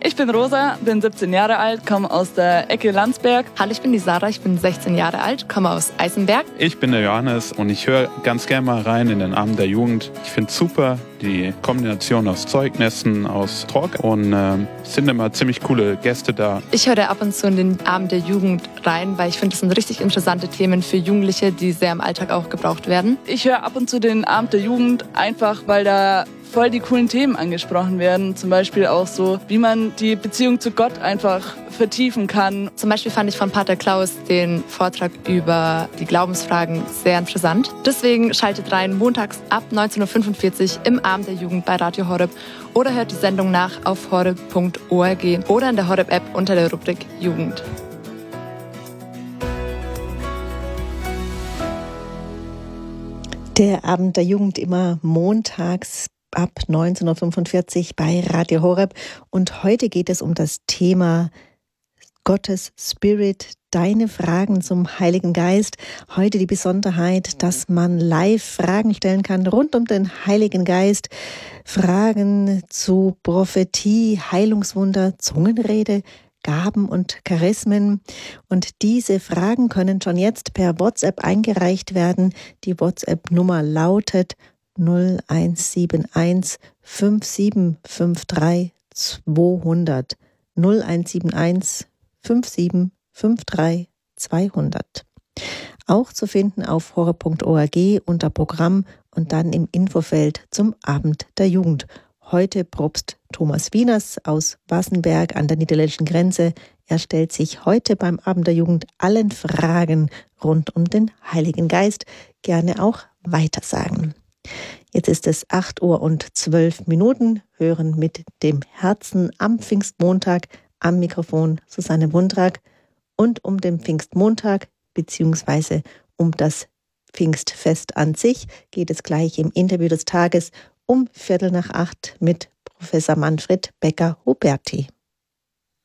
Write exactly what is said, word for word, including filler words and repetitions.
Ich bin Rosa, bin siebzehn Jahre alt, komme aus der Ecke Landsberg. Hallo, ich bin die Sarah, ich bin sechzehn Jahre alt, komme aus Eisenberg. Ich bin der Johannes und ich höre ganz gerne mal rein in den Abend der Jugend. Ich finde es super, die Kombination aus Zeugnissen, aus Talk und äh, es sind immer ziemlich coole Gäste da. Ich höre ab und zu in den Abend der Jugend rein, weil ich finde, das sind richtig interessante Themen für Jugendliche, die sehr im Alltag auch gebraucht werden. Ich höre ab und zu den Abend der Jugend einfach, weil da voll die coolen Themen angesprochen werden. Zum Beispiel auch so, wie man die Beziehung zu Gott einfach vertiefen kann. Zum Beispiel fand ich von Pater Klaus den Vortrag über die Glaubensfragen sehr interessant. Deswegen schaltet rein montags ab neunzehn Uhr fünfundvierzig im Abend der Jugend bei Radio Horeb oder hört die Sendung nach auf horeb punkt org oder in der Horeb-App unter der Rubrik Jugend. Der Abend der Jugend immer montags ab neunzehn Uhr fünfundvierzig bei Radio Horeb. Und heute geht es um das Thema Gottes Spirit, deine Fragen zum Heiligen Geist. Heute die Besonderheit, dass man live Fragen stellen kann rund um den Heiligen Geist. Fragen zu Prophetie, Heilungswunder, Zungenrede, Gaben und Charismen. Und diese Fragen können schon jetzt per WhatsApp eingereicht werden. Die WhatsApp-Nummer lautet null eins sieben eins fünf sieben fünf drei zweihundert. null eins sieben eins fünf sieben fünf drei zweihundert. Auch zu finden auf horeb punkt org unter Programm und dann im Infofeld zum Abend der Jugend. Heute Propst Thomas Wieners aus Wassenberg an der niederländischen Grenze. Er stellt sich heute beim Abend der Jugend allen Fragen rund um den Heiligen Geist gerne auch weitersagen. Jetzt ist es acht Uhr und zwölf Minuten, hören mit dem Herzen am Pfingstmontag am Mikrofon Susanne Wundrak und um den Pfingstmontag bzw. um das Pfingstfest an sich geht es gleich im Interview des Tages um Viertel nach acht mit Professor Manfred Becker-Huberti.